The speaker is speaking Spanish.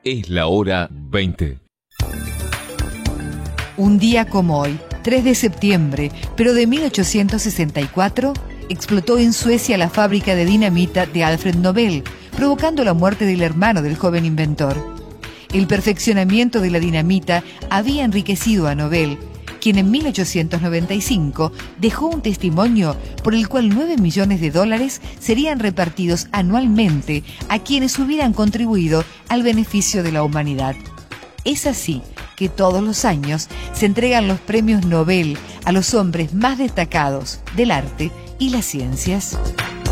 Es la hora 20. Un día como hoy, 3 de septiembre, pero de 1864, explotó en Suecia la fábrica de dinamita de Alfred Nobel, provocando la muerte del hermano del joven inventor. El perfeccionamiento de la dinamita había enriquecido a Nobel, quien en 1895 dejó un testimonio por el cual $9 millones serían repartidos anualmente a quienes hubieran contribuido al beneficio de la humanidad. Es así que todos los años se entregan los premios Nobel a los hombres más destacados del arte y las ciencias.